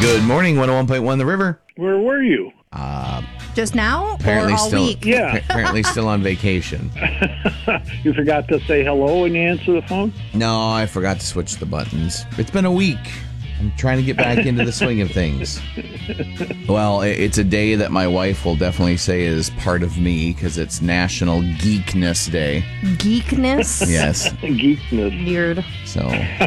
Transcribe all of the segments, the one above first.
Good morning, 101.1 The River. Where were you? Just now Apparently or all still, week? Yeah. Apparently still on vacation. You forgot to say hello when you answer the phone? No, I forgot to switch the buttons. It's been a week. I'm trying to get back into the swing of things. Well, it's a day that my wife will definitely say is part of me because it's National Geekness Day. Geekness? Yes. Geekness. Weird. So,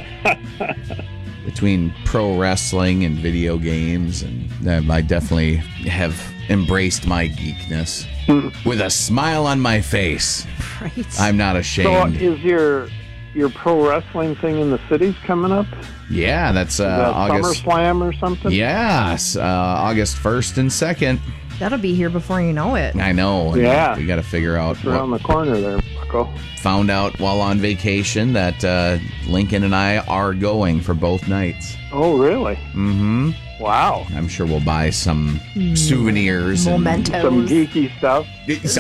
between pro wrestling and video games, and I definitely have embraced my geekness with a smile on my face. Right. I'm not So ashamed. is your pro wrestling thing in the cities coming up? Yeah, that's That August. SummerSlam or something? Yes, August 1st and 2nd. That'll be here before you know it. I know. Yeah. We got to figure out. It's around the corner there, Bucko. Found out while on vacation that Lincoln and I are going for both nights. Oh, really? Mm-hmm. Wow. I'm sure we'll buy some souvenirs. Mementos. Some geeky stuff.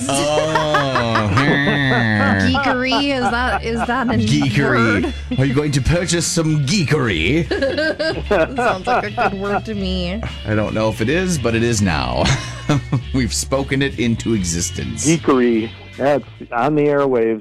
Oh. Geekery? Is that a Geekery. word? Are you going to purchase some geekery? Sounds like a good word to me. I don't know if it is, but it is now. We've spoken it into existence. Geekery. That's on the airwaves.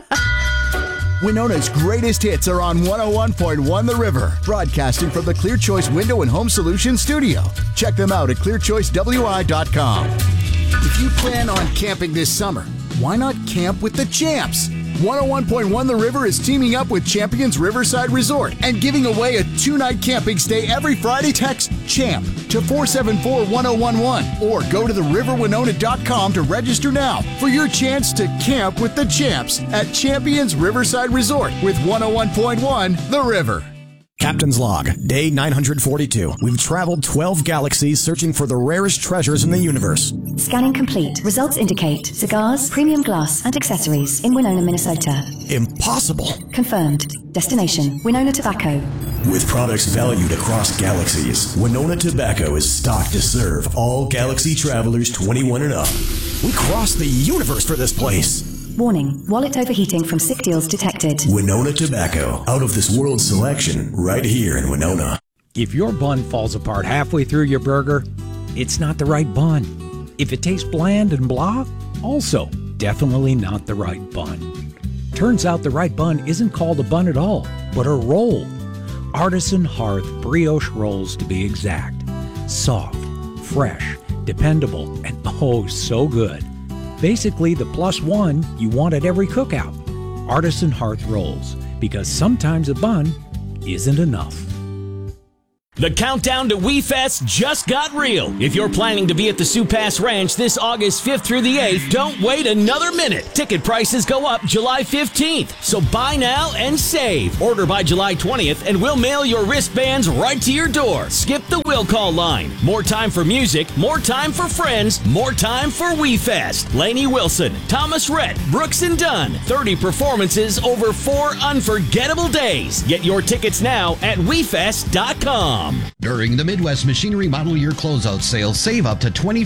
Winona's greatest hits are on 101.1 The River, broadcasting from the Clear Choice Window and Home Solutions studio. Check them out at clearchoicewi.com. If you plan on camping this summer, why not camp with the champs? 101.1 The River is teaming up with Champions Riverside Resort and giving away a 2-night camping stay every Friday. Text CHAMP to 474-1011 or go to theriverwinona.com to register now for your chance to camp with the champs at Champions Riverside Resort with 101.1 The River. Captain's Log, Day 942. We've traveled 12 galaxies searching for the rarest treasures in the universe. Scanning complete. Results indicate cigars, premium glass, and accessories in Winona, Minnesota. Impossible. Confirmed. Destination, Winona Tobacco. With products valued across galaxies, Winona Tobacco is stocked to serve all galaxy travelers 21 and up. We crossed the universe for this place. Warning, wallet overheating from sick deals detected. Winona Tobacco, out of this world selection, right here in Winona. If your bun falls apart halfway through your burger, it's not the right bun. If it tastes bland and blah, also definitely not the right bun. Turns out the right bun isn't called a bun at all, but a roll. Artisan Hearth brioche rolls to be exact. Soft, fresh, dependable, and oh so good. Basically the plus one you want at every cookout. Artisan Hearth rolls, because sometimes a bun isn't enough. The countdown to WeFest just got real. If you're planning to be at the Sioux Pass Ranch this August 5th through the 8th, don't wait another minute. Ticket prices go up July 15th, so buy now and save. Order by July 20th and we'll mail your wristbands right to your door. Skip the will call line. More time for music, more time for friends, more time for WeFest. Lainey Wilson, Thomas Rhett, Brooks and Dunn. 30 performances over 4 unforgettable days. Get your tickets now at WeFest.com. During the Midwest Machinery Model Year Closeout Sale, save up to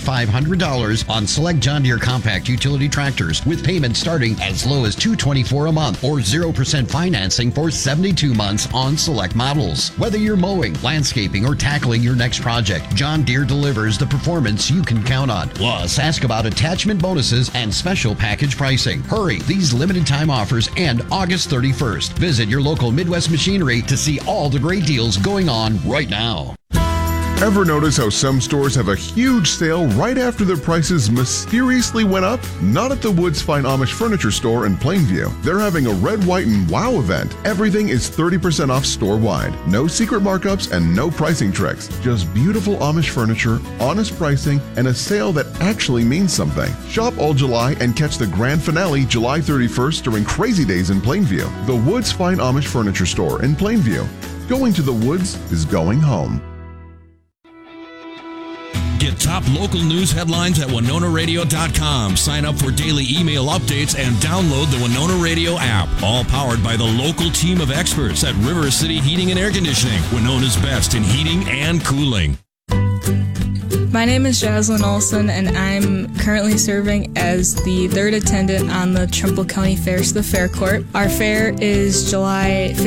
$2,500 on select John Deere compact utility tractors with payments starting as low as $224 a month or 0% financing for 72 months on select models. Whether you're mowing, landscaping, or tackling your next project, John Deere delivers the performance you can count on. Plus, ask about attachment bonuses and special package pricing. Hurry, these limited time offers end August 31st. Visit your local Midwest Machinery to see all the great deals going on right now. Ever notice how some stores have a huge sale right after their prices mysteriously went up? Not at the Woods Fine Amish Furniture Store in Plainview. They're having a Red, White, and Wow event. Everything is 30% off store-wide. No secret markups and no pricing tricks. Just beautiful Amish furniture, honest pricing, and a sale that actually means something. Shop all July and catch the grand finale July 31st during Crazy Days in Plainview. The Woods Fine Amish Furniture Store in Plainview. Going to the woods is going home. Get top local news headlines at WinonaRadio.com. Sign up for daily email updates and download the Winona Radio app. All powered by the local team of experts at River City Heating and Air Conditioning. Winona's best in heating and cooling. My name is Jaslyn Olson, and I'm currently serving as the third attendant on the Trumbull County Fairs, the Fair Court. Our fair is July 15th